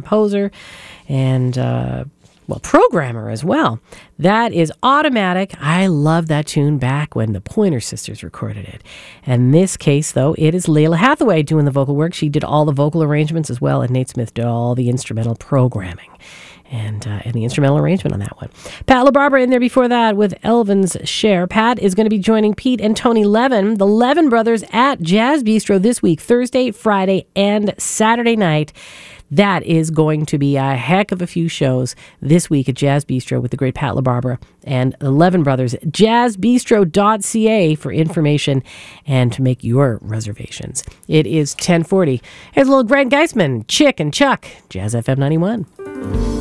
composer, and programmer as well. That is Automatic. I love that tune back when the Pointer Sisters recorded it. In this case, though, it is Lalah Hathaway doing the vocal work. She did all the vocal arrangements as well, and Nate Smith did all the instrumental programming and the instrumental arrangement on that one. Pat LaBarbera in there before that with Elvin's Share. Pat is going to be joining Pete and Tony Levin, the Levin brothers, at Jazz Bistro this week, Thursday, Friday, and Saturday night. That is going to be a heck of a few shows this week at Jazz Bistro with the great Pat LaBarbera and the Levin brothers. jazzbistro.ca for information and to make your reservations. It is 10:40. Here's a little Grant Geisman, Chick and Chuck, Jazz FM 91.